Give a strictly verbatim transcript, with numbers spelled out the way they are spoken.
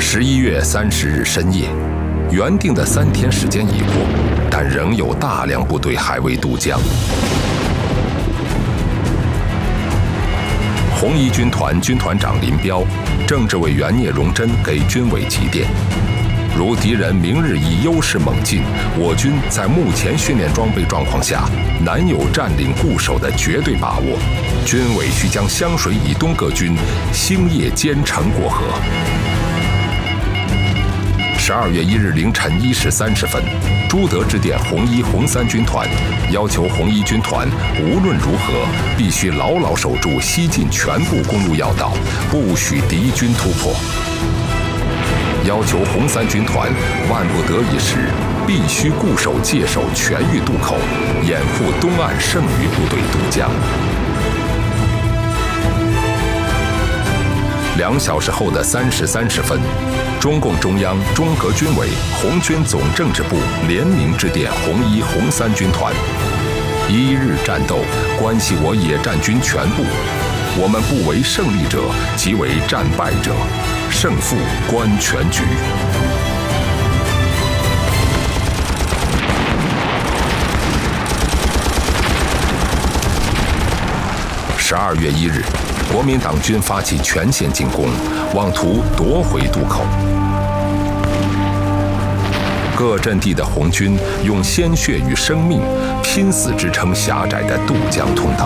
十一月三十日深夜，原定的三天时间已过，但仍有大量部队还未渡江。红一军团军团长林彪、政治委员聂荣臻给军委急电：如敌人明日以优势猛进，我军在目前训练装备状况下，难有占领固守的绝对把握。军委需将湘水以东各军星夜兼程过河。十二月一日凌晨一时三十分，朱德致电红一、红三军团，要求红一军团无论如何必须牢牢守住西进全部公路要道，不许敌军突破。要求红三军团万不得已时，必须固守界首全域渡口，掩护东岸剩余部队渡江。两小时后的三时三十分，中共中央中革军委红军总政治部联名致电红一、红三军团：一日战斗关系我野战军全部，我们不为胜利者，即为战败者，胜负观全局。十二月一日，国民党军发起全线进攻，妄图夺回渡口。各阵地的红军用鲜血与生命拼死支撑狭窄的渡江通道。